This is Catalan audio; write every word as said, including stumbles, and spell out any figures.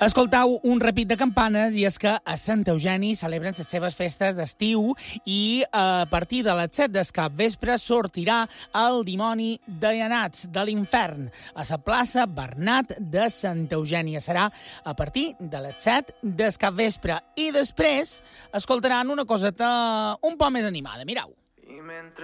Escoltau un repic de campanes i és que a Sant Eugeni celebren les seves festes d'estiu i a partir de les set del capvespre sortirà el dimoni de Llanats, de l'infern, a la plaça Bernat de Sant Eugeni. Serà a partir de les set del capvespre i després escoltaran una coseta un poc més animada. Mirau.